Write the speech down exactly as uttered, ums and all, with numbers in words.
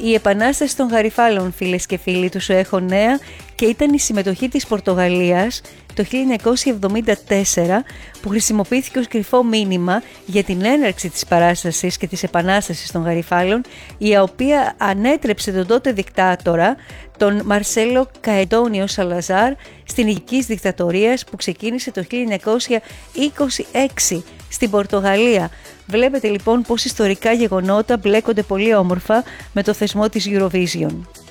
Η επανάσταση των Γαριφάλων, φίλες και φίλοι του, σου έχω νέα, και ήταν η συμμετοχή της Πορτογαλίας το χίλια εννιακόσια εβδομήντα τέσσερα που χρησιμοποιήθηκε ως κρυφό μήνυμα για την έναρξη της παράστασης και της επανάστασης των Γαριφάλων, η οποία ανέτρεψε τον τότε δικτάτορα, τον Μαρσέλο Καεντόνιο Σαλαζάρ, στην ηγικής δικτατορίας που ξεκίνησε το χίλια εννιακόσια είκοσι έξι στην Πορτογαλία. Βλέπετε λοιπόν πως ιστορικά γεγονότα μπλέκονται πολύ όμορφα με το θεσμό της Eurovision.